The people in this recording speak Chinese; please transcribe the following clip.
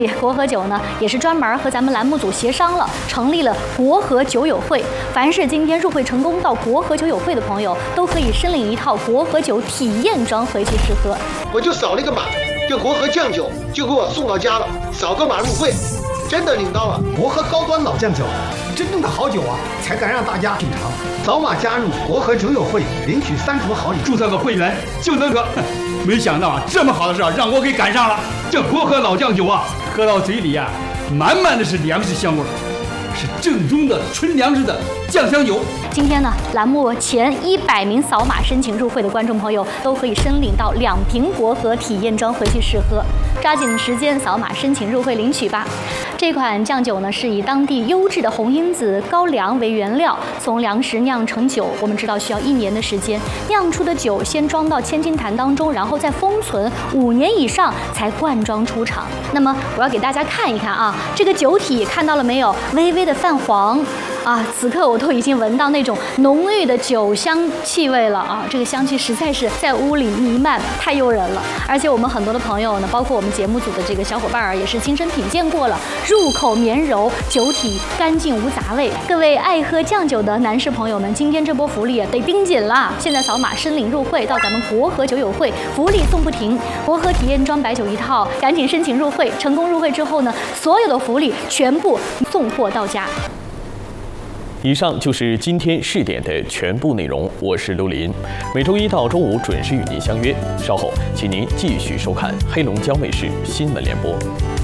国和酒呢，也是专门和咱们栏目组协商了，成立了国和酒友会。凡是今天入会成功到国和酒友会的朋友，都可以申领一套国和酒体验装回去试喝。 我就扫了一个码，这国和酱酒就给我送到家了，扫个码入会，真的领到了国和高端老酱酒，真正的好酒啊，才敢让大家品尝。扫码加入国和酒友会，领取30盒好礼， 注册个会员就能得。没想到啊，这么好的事让我给赶上了。这国和老酱酒啊，喝到嘴里啊，满满的是粮食香味，是正宗的纯粮食的酱香酒。 今天呢，栏目前100名扫码申请入会的观众朋友都可以申领到2瓶国和体验装回去试喝，抓紧时间扫码申请入会领取吧。这款酱酒呢，是以当地优质的红缨子高粱为原料，从粮食酿成酒。我们知道需要1年的时间，酿出的酒先装到千斤坛当中，然后再封存5年以上才灌装出厂。那么我要给大家看一看啊，这个酒体看到了没有？微微的泛黄啊，此刻我都已经闻到那种浓郁的酒香气味了啊！这个香气实在是在屋里弥漫，太诱人了。而且我们很多的朋友呢，包括我们节目组的这个小伙伴儿，也是亲身品鉴过了，入口绵柔，酒体干净无杂味。各位爱喝酱酒的男士朋友们，今天这波福利得盯紧了！现在扫码申领入会，到咱们国和酒友会，福利送不停，国和体验装白酒1套，赶紧申请入会。成功入会之后呢，所有的福利全部送货到家。 以上就是今天试点的全部内容，我是刘林，每周1到周5准时与您相约。稍后，请您继续收看黑龙江卫视新闻联播。